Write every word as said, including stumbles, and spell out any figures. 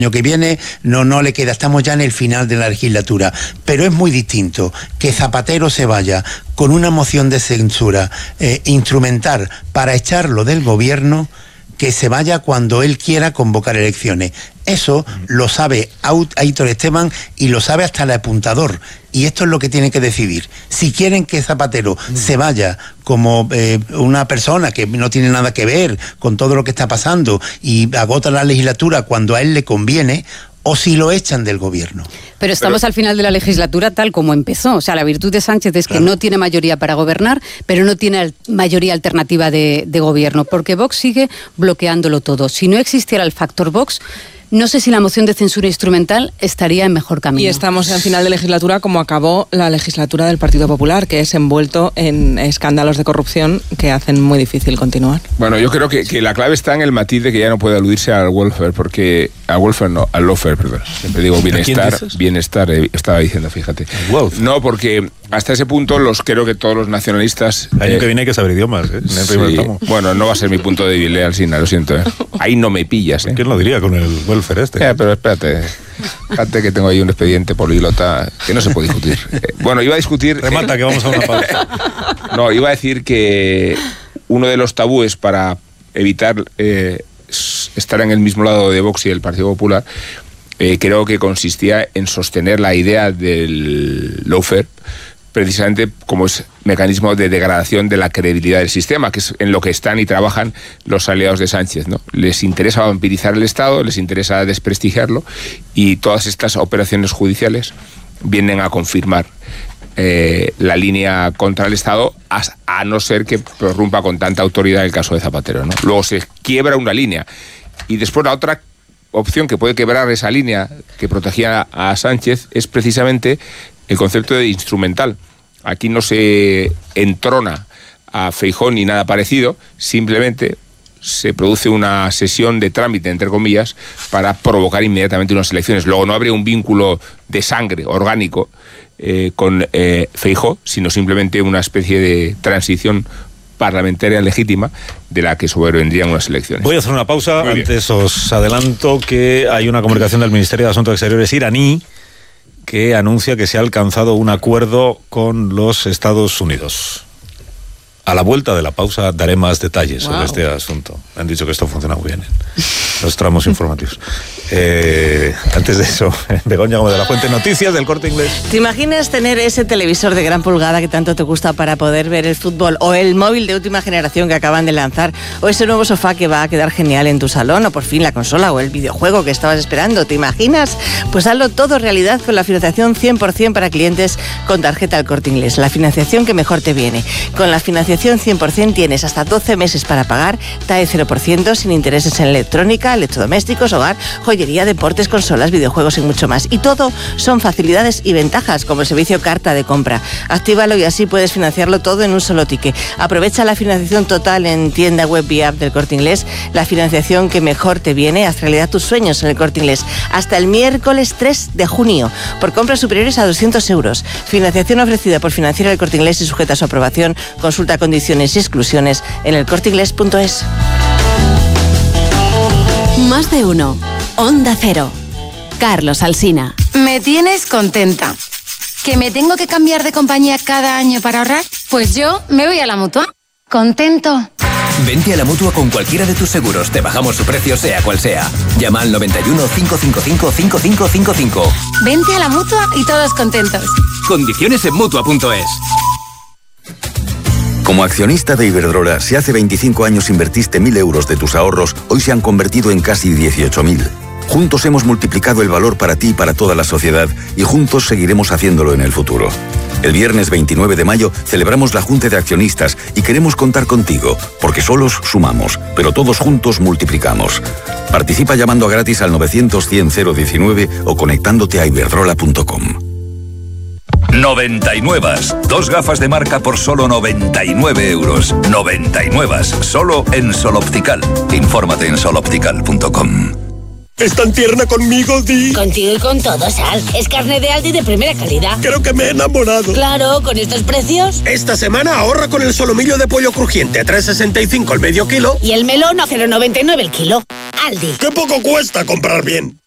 año que viene no, no le queda, estamos ya en el final de la legislatura, pero es muy distinto que Zapatero se vaya con una moción de censura eh, instrumental para echarlo del gobierno, que se vaya cuando él quiera convocar elecciones. Eso lo sabe Aitor Esteban y lo sabe hasta el apuntador. Y esto es lo que tienen que decidir. Si quieren que Zapatero mm. se vaya como eh, una persona que no tiene nada que ver con todo lo que está pasando y agota la legislatura cuando a él le conviene, o si lo echan del gobierno. Pero estamos pero, al final de la legislatura tal como empezó. O sea, la virtud de Sánchez es que claro. no tiene mayoría para gobernar, pero no tiene al- mayoría alternativa de, de gobierno, porque Vox sigue bloqueándolo todo. Si no existiera el factor Vox, no sé si la moción de censura instrumental estaría en mejor camino. Y estamos en final de legislatura como acabó la legislatura del Partido Popular, que es envuelto en escándalos de corrupción que hacen muy difícil continuar. Bueno, yo creo que, que la clave está en el matiz de que ya no puede aludirse al welfare, porque... Al welfare no, al lawfare, perdón. Siempre digo bienestar, bienestar, eh, estaba diciendo, fíjate. No, porque hasta ese punto los creo que todos los nacionalistas... El año eh, que viene hay que saber idiomas, ¿eh? En el sí, primer tomo. bueno, no va a ser mi punto débil, eh, Alsina, lo siento. Eh. Ahí no me pillas, eh. ¿Quién lo diría con el welfare este? Eh, pero espérate, fíjate que tengo ahí un expediente políglota que no se puede discutir. Eh, bueno, iba a discutir... Remata, eh, que vamos a una pausa. No, iba a decir que uno de los tabúes para evitar eh, estar en el mismo lado de Vox y del Partido Popular, eh, creo que consistía en sostener la idea del lawfare, precisamente como es mecanismo de degradación de la credibilidad del sistema, que es en lo que están y trabajan los aliados de Sánchez, ¿no? Les interesa vampirizar el Estado, les interesa desprestigiarlo, y todas estas operaciones judiciales vienen a confirmar eh, la línea contra el Estado, a, a no ser que prorrumpa con tanta autoridad el caso de Zapatero, ¿no? Luego se quiebra una línea, y después la otra opción que puede quebrar esa línea que protegía a Sánchez es precisamente el concepto de instrumental. Aquí no se entrona a Feijóo ni nada parecido, simplemente se produce una sesión de trámite, entre comillas, para provocar inmediatamente unas elecciones. Luego no habría un vínculo de sangre orgánico eh, con eh, Feijóo, sino simplemente una especie de transición parlamentaria legítima de la que sobrevendrían unas elecciones. Voy a hacer una pausa. Antes os adelanto que hay una comunicación del Ministerio de Asuntos Exteriores iraní que anuncia que se ha alcanzado un acuerdo con los Estados Unidos. A la vuelta de la pausa daré más detalles wow. sobre este asunto. Me han dicho que esto funciona muy bien en los tramos informativos. Eh, antes de eso, Begoña Gómez de la Fuente, noticias del Corte Inglés. ¿Te imaginas tener ese televisor de gran pulgada que tanto te gusta para poder ver el fútbol, o el móvil de última generación que acaban de lanzar, o ese nuevo sofá que va a quedar genial en tu salón, o por fin la consola o el videojuego que estabas esperando? ¿Te imaginas? Pues hazlo todo realidad con la financiación cien por ciento para clientes con tarjeta El Corte Inglés, la financiación que mejor te viene. Con la financiación cien por ciento tienes hasta doce meses para pagar, T A E cero por ciento, sin intereses en electrónica, electrodomésticos, hogar, joyería, deportes, consolas, videojuegos y mucho más. Y todo son facilidades y ventajas, como el servicio carta de compra. Actívalo y así puedes financiarlo todo en un solo ticket. Aprovecha la financiación total en tienda web y app del Corte Inglés, la financiación que mejor te viene. Haz realidad tus sueños en el Corte Inglés hasta el miércoles tres de junio, por compras superiores a doscientos euros. Financiación ofrecida por Financiera del Corte Inglés y sujeta a su aprobación. Consulta condiciones y exclusiones en el corte inglés punto es. Más de uno. Onda Cero. Carlos Alsina. Me tienes contenta. ¿Que me tengo que cambiar de compañía cada año para ahorrar? Pues yo me voy a la Mutua. Contento. Vente a la Mutua con cualquiera de tus seguros. Te bajamos su precio sea cual sea. Llama al noventa y uno, cinco cinco cinco, cinco cinco cinco cinco. Vente a la Mutua y todos contentos. Condiciones en Mutua punto es. Como accionista de Iberdrola, si hace veinticinco años invertiste mil euros de tus ahorros, hoy se han convertido en casi dieciocho mil. Juntos hemos multiplicado el valor para ti y para toda la sociedad, y juntos seguiremos haciéndolo en el futuro. El viernes veintinueve de mayo celebramos la Junta de Accionistas y queremos contar contigo, porque solos sumamos, pero todos juntos multiplicamos. Participa llamando a gratis al novecientos cien cero diecinueve o conectándote a iberdrola punto com. noventa y nueve. Dos gafas de marca por solo noventa y nueve euros. noventa y nueve. Solo en Sol Optical. Infórmate en sol optical punto com. ¿Es tan tierna conmigo, Di? Contigo y con todo, Sal. Es carne de Aldi de primera calidad. Creo que me he enamorado. Claro, con estos precios. Esta semana ahorra con el solomillo de pollo crujiente a tres sesenta y cinco el medio kilo. Y el melón a cero noventa y nueve el kilo. Aldi. ¡Qué poco cuesta comprar bien!